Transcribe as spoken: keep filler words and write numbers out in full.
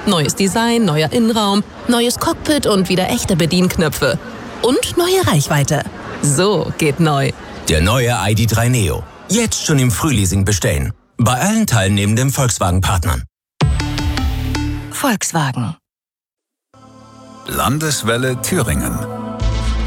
Neues Design, neuer Innenraum, neues Cockpit und wieder echte Bedienknöpfe. Und neue Reichweite. So geht neu. Der neue I D drei Neo. Jetzt schon im Frühleasing bestellen. Bei allen teilnehmenden Volkswagen-Partnern. Volkswagen. Landeswelle Thüringen.